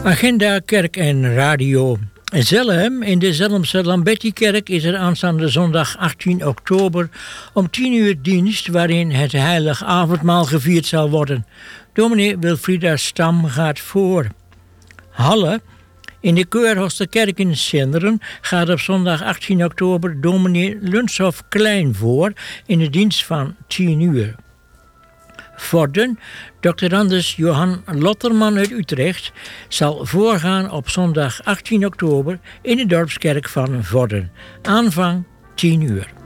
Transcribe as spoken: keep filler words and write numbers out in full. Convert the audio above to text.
Agenda Kerk en Radio Zelhem. In de Zelhemse Lambertikerk is er aanstaande zondag achttien oktober om tien uur dienst waarin het heilig avondmaal gevierd zal worden. Dominee Wilfrida Stam gaat voor. Halle. In de Keurhorsterkerk in Sinderen gaat op zondag achttien oktober dominee Lunshoff Klein voor in de dienst van tien uur. Vorden, dokter Anders Johan Lotterman uit Utrecht, zal voorgaan op zondag achttien oktober in de dorpskerk van Vorden. Aanvang tien uur.